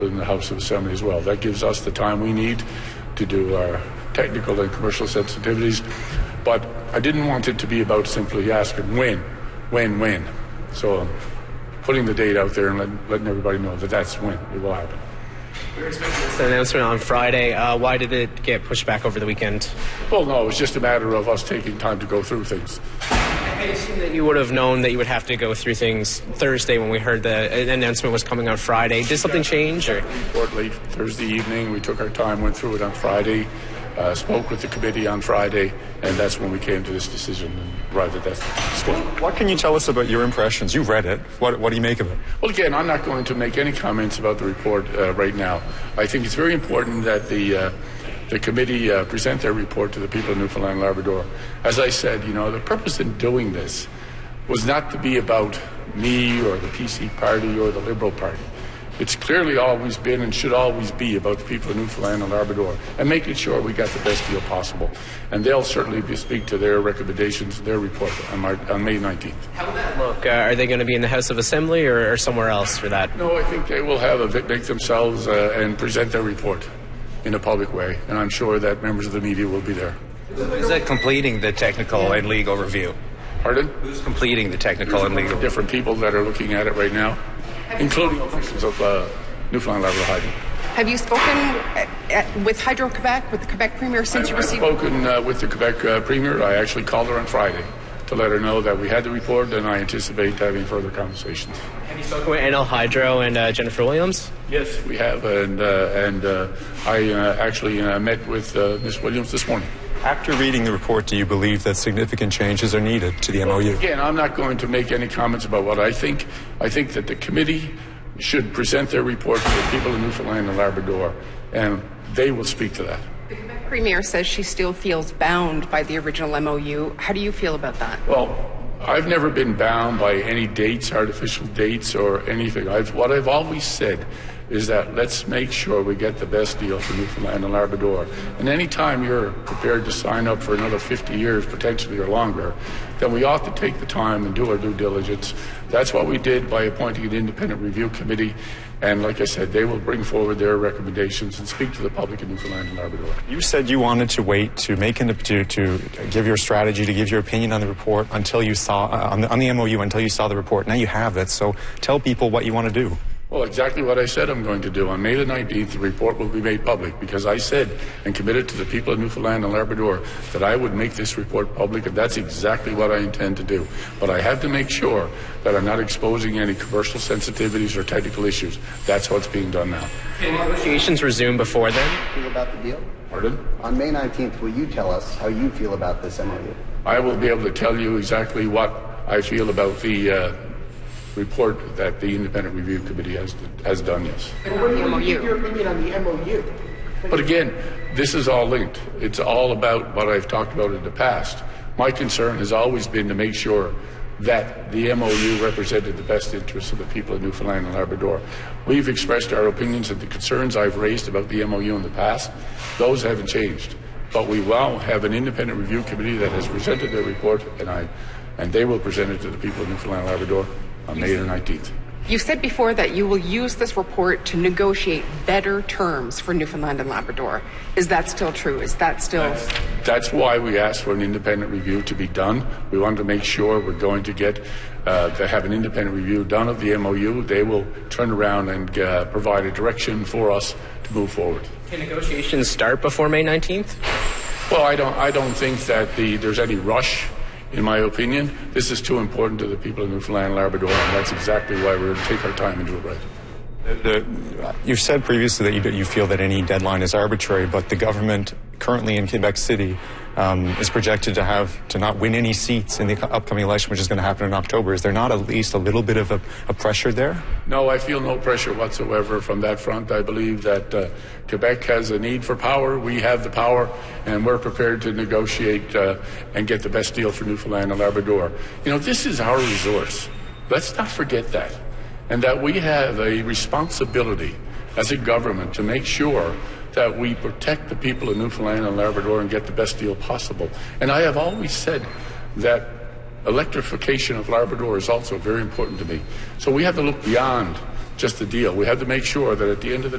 in the House of Assembly as well. That gives us the time we need to do our technical and commercial sensitivities. But I didn't want it to be about simply asking when. So putting the date out there and letting everybody know that that's when it will happen. We were expecting this announcement on Friday. Why did it get pushed back over the weekend? Well, no, it was just a matter of us taking time to go through things. I assume that you would have known that you would have to go through things Thursday when we heard the announcement was coming on Friday. Did something change? Or? Report late Thursday evening. We took our time, went through it on Friday, spoke with the committee on Friday, and that's when we came to this decision and arrived at that schedule. What can you tell us about your impressions? You've read it. What do you make of it? Well, again, I'm not going to make any comments about the report right now. I think it's very important that the committee present their report to the people of Newfoundland and Labrador. As I said, the purpose in doing this was not to be about me or the PC Party or the Liberal Party. It's clearly always been and should always be about the people of Newfoundland and Labrador and making sure we got the best deal possible. And they'll certainly speak to their recommendations, their report on May 19th. How will that look? Are they going to be in the House of Assembly or somewhere else for that? No, I think they will have make themselves and present their report in a public way, and I'm sure that members of the media will be there. Who's that completing the technical and legal review? Pardon? Who's completing the technical and legal? Different people that are looking at it right now, including officials of Newfoundland Labrador Hydro. Have you spoken with Hydro-Quebec, with the Quebec Premier, since you received? I've spoken with the Quebec Premier. I actually called her on Friday to let her know that we had the report, and I anticipate having further conversations. Have you spoken with NL Hydro and Jennifer Williams? Yes, we have, and I actually met with Ms. Williams this morning. After reading the report, do you believe that significant changes are needed to the MOU? Again, I'm not going to make any comments about what I think. I think that the committee should present their report to the people of Newfoundland and Labrador, and they will speak to that. The Quebec Premier says she still feels bound by the original MOU. How do you feel about that? Well, I've never been bound by any dates, artificial dates, or anything. What I've always said is that let's make sure we get the best deal for Newfoundland and Labrador. And any time you're prepared to sign up for another 50 years, potentially or longer, then we ought to take the time and do our due diligence. That's what we did by appointing an independent review committee. And like I said, they will bring forward their recommendations and speak to the public in Newfoundland and Labrador. You said you wanted to wait to give your strategy, to give your opinion on the report until you saw on the MOU until you saw the report. Now you have it, so tell people what you want to do. Well, exactly what I said I'm going to do. On May the 19th, the report will be made public because I said and committed to the people of Newfoundland and Labrador that I would make this report public, and that's exactly what I intend to do. But I have to make sure that I'm not exposing any commercial sensitivities or technical issues. That's what's being done now. Can negotiations resume before then? Feel about the deal? Pardon? On May 19th, will you tell us how you feel about this MOU? I will be able to tell you exactly what I feel about the report that the Independent Review Committee has done, yes. What do you give your opinion on the MOU? But again, this is all linked. It's all about what I've talked about in the past. My concern has always been to make sure that the MOU represented the best interests of the people of Newfoundland and Labrador. We've expressed our opinions and the concerns I've raised about the MOU in the past. Those haven't changed. But we will have an independent review committee that has presented their report, and they will present it to the people of Newfoundland and Labrador on May the 19th. You said before that you will use this report to negotiate better terms for Newfoundland and Labrador. Is that still true? Is that still... That's why we asked for an independent review to be done. We wanted to make sure we're going to get to have an independent review done of the MOU. They will turn around and provide a direction for us to move forward. Can negotiations start before May 19th? Well, I don't think that there's any rush. In my opinion, this is too important to the people of Newfoundland and Labrador, and that's exactly why we're going to take our time and do it right. You've said previously that you feel that any deadline is arbitrary, but the government currently in Quebec City is projected to not win any seats in the upcoming election, which is going to happen in October. Is there not at least a little bit of a pressure there? No, I feel no pressure whatsoever from that front. I believe that Quebec has a need for power. We have the power, and we're prepared to negotiate and get the best deal for Newfoundland and Labrador. This is our resource. Let's not forget that. And that we have a responsibility as a government to make sure that we protect the people of Newfoundland and Labrador and get the best deal possible. And I have always said that electrification of Labrador is also very important to me. So we have to look beyond just the deal. We have to make sure that at the end of the